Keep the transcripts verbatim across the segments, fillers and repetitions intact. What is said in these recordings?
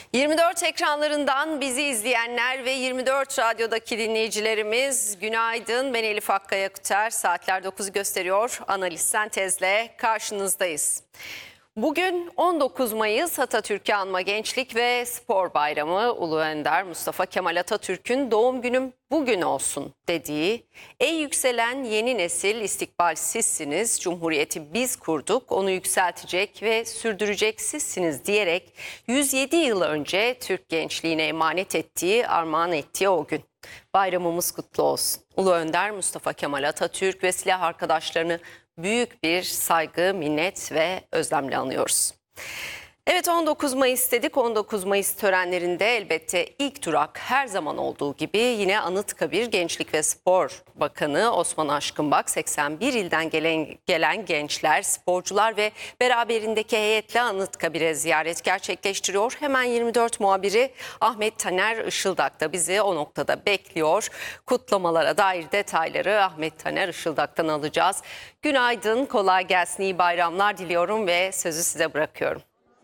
yirmi dört ekranlarından bizi izleyenler ve yirmi dört radyodaki dinleyicilerimiz günaydın. Ben Elif Akkaya Kuter. Saatler dokuzu gösteriyor. Analiz Sentez'le karşınızdayız. Bugün on dokuz Mayıs Atatürk'ü anma Gençlik ve Spor Bayramı. Ulu Önder Mustafa Kemal Atatürk'ün doğum günüm bugün olsun dediği, ey yükselen yeni nesil istikbal sizsiniz, Cumhuriyeti biz kurduk, onu yükseltecek ve sürdürecek sizsiniz diyerek yüz yedi yıl önce Türk gençliğine emanet ettiği, armağan ettiği o gün. Bayramımız kutlu olsun. Ulu Önder Mustafa Kemal Atatürk ve silah arkadaşlarını büyük bir saygı, minnet ve özlemle anıyoruz. Evet, on dokuz Mayıs dedik. on dokuz Mayıs törenlerinde elbette ilk durak her zaman olduğu gibi yine Anıtkabir Gençlik ve Spor Bakanı Osman Aşkınbak, seksen bir ilden gelen, gelen gençler, sporcular ve beraberindeki heyetle Anıtkabir'e ziyaret gerçekleştiriyor. Hemen yirmi dört muhabiri Ahmet Taner Işıldak da bizi o noktada bekliyor. Kutlamalara dair detayları Ahmet Taner Işıldak'tan alacağız. Günaydın, kolay gelsin, iyi bayramlar diliyorum ve sözü size bırakıyorum.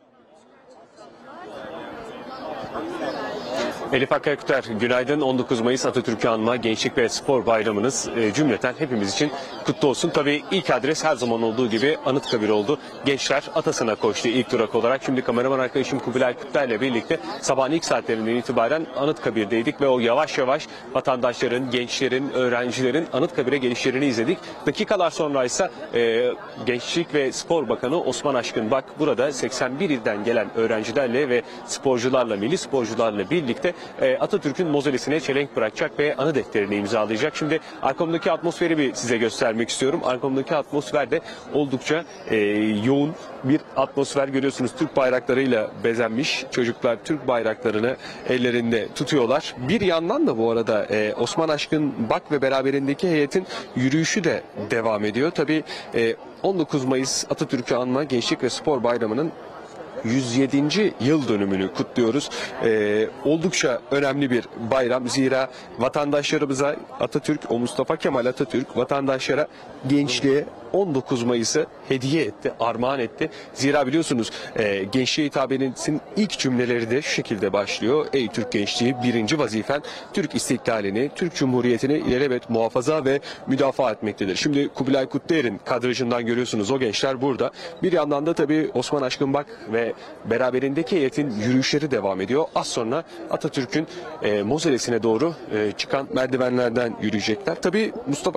Elif Akkaya Kuter, günaydın. on dokuz Mayıs Atatürk'ü anma Gençlik ve Spor Bayramınız e, cümleten hepimiz için kutlu olsun. Tabii ilk adres her zaman olduğu gibi Anıtkabir oldu. Gençler atasına koştu ilk durak olarak. Şimdi kameraman arkadaşım Kubilay Kutlu'yla birlikte sabahın ilk saatlerinden itibaren Anıtkabir'deydik ve o yavaş yavaş vatandaşların, gençlerin, öğrencilerin Anıtkabir'e gelişlerini izledik. Dakikalar sonra ise e, Gençlik ve Spor Bakanı Osman Aşkınbak burada seksen bir ilden gelen öğrencilerle ve sporcularla, milli sporcularla birlikte Atatürk'ün mozelesine çelenk bırakacak ve anı defterini imzalayacak. Şimdi arkamdaki atmosferi bir size göstermek istiyorum. Arkamdaki atmosfer de oldukça e, yoğun bir atmosfer görüyorsunuz. Türk bayraklarıyla bezenmiş çocuklar Türk bayraklarını ellerinde tutuyorlar. Bir yandan da bu arada e, Osman Aşkınbak ve beraberindeki heyetin yürüyüşü de devam ediyor. Tabii e, on dokuz Mayıs Atatürk'ü anma Gençlik ve Spor Bayramı'nın yüz yedinci yıl dönümünü kutluyoruz. Ee, oldukça önemli bir bayram. Zira vatandaşlarımıza Atatürk, o Mustafa Kemal Atatürk vatandaşlara, gençliğe on dokuz Mayıs'ı hediye etti, armağan etti. Zira biliyorsunuz e, gençliğe hitabetin ilk cümleleri de şu şekilde başlıyor. Ey Türk gençliği, birinci vazifen Türk istiklalini, Türk Cumhuriyeti'ni ilelebet muhafaza ve müdafaa etmektedir. Şimdi Kubilay Kutluer'in kadrajından görüyorsunuz, o gençler burada. Bir yandan da tabii Osman Aşkınbak ve beraberindeki heyetin yürüyüşleri devam ediyor. Az sonra Atatürk'ün e, mozelesine doğru e, çıkan merdivenlerden yürüyecekler. Tabii Mustafa